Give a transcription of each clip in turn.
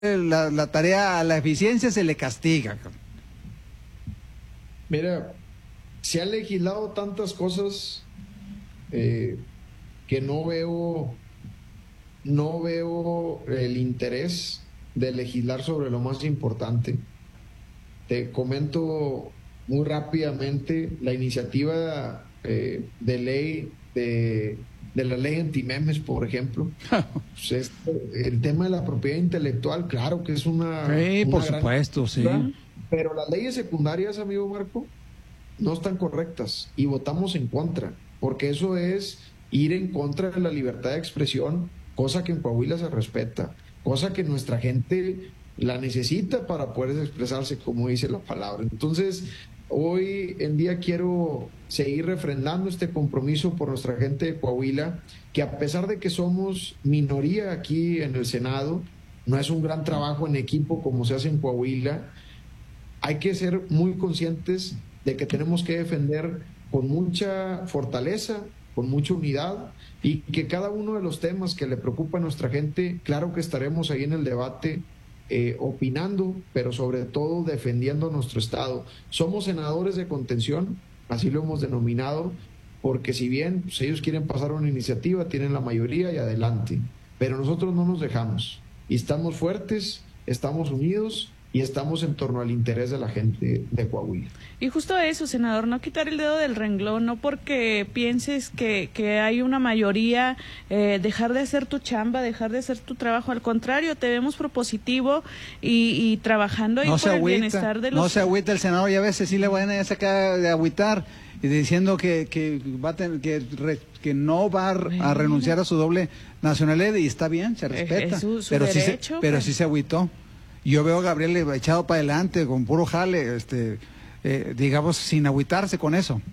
la tarea a la eficiencia se le castiga. Mira, se han legislado tantas cosas que no veo el interés de legislar sobre lo más importante. Te comento muy rápidamente la iniciativa de ley de la ley antimemes, por ejemplo. Pues el tema de la propiedad intelectual, claro que es por supuesto, sí. Pero las leyes secundarias, amigo Marco, no están correctas y votamos en contra, porque eso es ir en contra de la libertad de expresión, cosa que en Coahuila se respeta, cosa que nuestra gente la necesita para poder expresarse, como dice la palabra. Entonces, hoy en día quiero seguir refrendando este compromiso por nuestra gente de Coahuila, que a pesar de que somos minoría aquí en el Senado, no es un gran trabajo en equipo como se hace en Coahuila. Hay que ser muy conscientes de que tenemos que defender con mucha fortaleza, con mucha unidad, y que cada uno de los temas que le preocupa a nuestra gente, claro que estaremos ahí en el debate, opinando, pero sobre todo defendiendo a nuestro Estado. Somos senadores de contención, así lo hemos denominado, porque si bien pues, ellos quieren pasar una iniciativa, tienen la mayoría y adelante, pero nosotros no nos dejamos, y estamos fuertes, estamos unidos, y estamos en torno al interés de la gente de Coahuila. Y justo eso, senador, no quitar el dedo del renglón, no porque pienses que hay una mayoría, dejar de hacer tu chamba, dejar de hacer tu trabajo. Al contrario, te vemos propositivo y trabajando ahí por el bienestar de los... No se agüita el senador, ya a veces sí le van a sacar de agüitar, y diciendo que no va a renunciar a su doble nacionalidad, y está bien, se respeta. Es su pero derecho, pero sí se agüitó. Yo veo a Gabriel echado para adelante, con puro jale, digamos, sin agüitarse con eso.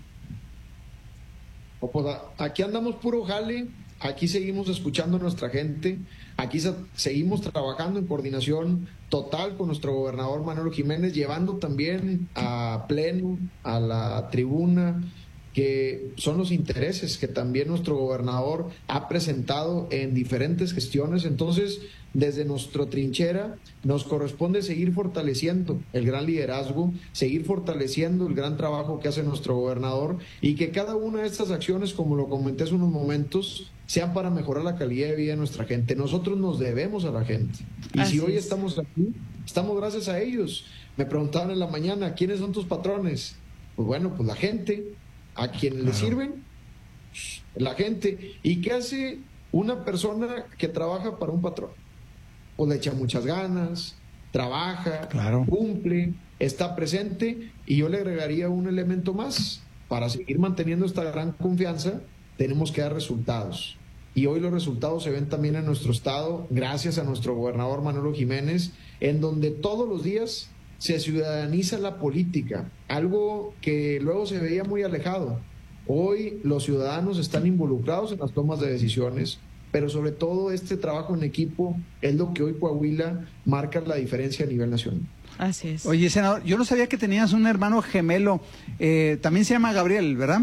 Pues aquí andamos puro jale, aquí seguimos escuchando a nuestra gente, aquí seguimos trabajando en coordinación total con nuestro gobernador Manuel Jiménez, llevando también a pleno, a la tribuna, que son los intereses que también nuestro gobernador ha presentado en diferentes gestiones. Entonces, desde nuestra trinchera nos corresponde seguir fortaleciendo el gran liderazgo, seguir fortaleciendo el gran trabajo que hace nuestro gobernador, y que cada una de estas acciones, como lo comenté hace unos momentos, sean para mejorar la calidad de vida de nuestra gente. Nosotros nos debemos a la gente, y si hoy estamos aquí, estamos gracias a ellos. Me preguntaban en la mañana, ¿quiénes son tus patrones? Pues bueno, pues la gente. ¿A quienes le sirven? La gente. ¿Y qué hace una persona que trabaja para un patrón? Pues le echa muchas ganas, trabaja, cumple, está presente, y yo le agregaría un elemento más. Para seguir manteniendo esta gran confianza, tenemos que dar resultados. Y hoy los resultados se ven también en nuestro estado, gracias a nuestro gobernador Manuel Jiménez, en donde todos los días se ciudadaniza la política, algo que luego se veía muy alejado. Hoy los ciudadanos están involucrados en las tomas de decisiones, pero sobre todo este trabajo en equipo es lo que hoy Coahuila marca la diferencia a nivel nacional. Así es. Oye, senador, yo no sabía que tenías un hermano gemelo, también se llama Gabriel, ¿verdad?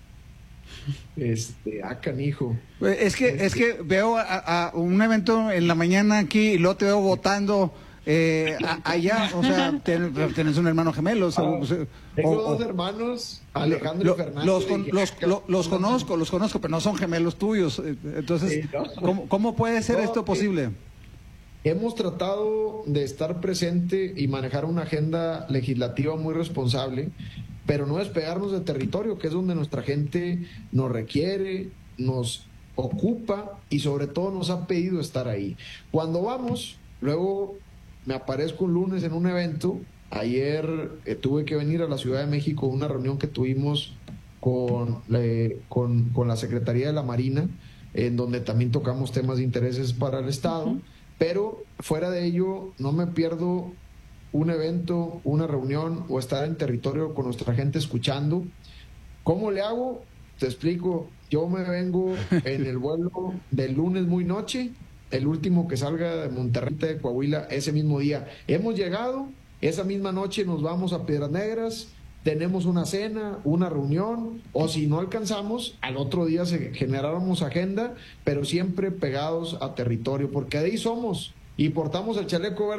Canijo. Es que veo a un evento en la mañana aquí y luego te veo votando allá, o sea, tenés un hermano gemelo. Tengo dos hermanos, Alejandro y Fernando. Los conozco, pero no son gemelos tuyos. Entonces, ¿cómo puede ser esto posible? Hemos tratado de estar presente y manejar una agenda legislativa muy responsable, pero no despegarnos del territorio, que es donde nuestra gente nos requiere, nos ocupa y sobre todo nos ha pedido estar ahí. Cuando vamos, luego me aparezco un lunes en un evento. Ayer tuve que venir a la Ciudad de México a una reunión que tuvimos con la Secretaría de la Marina, en donde también tocamos temas de intereses para el Estado, pero fuera de ello no me pierdo un evento, una reunión o estar en territorio con nuestra gente escuchando. ¿Cómo le hago? Te explico. Yo me vengo en el vuelo del lunes muy noche, el último que salga de Monterrey, de Coahuila, ese mismo día. Hemos llegado, esa misma noche nos vamos a Piedras Negras, tenemos una cena, una reunión, o si no alcanzamos, al otro día generáramos agenda, pero siempre pegados a territorio, porque de ahí somos. y portamos el chaleco verde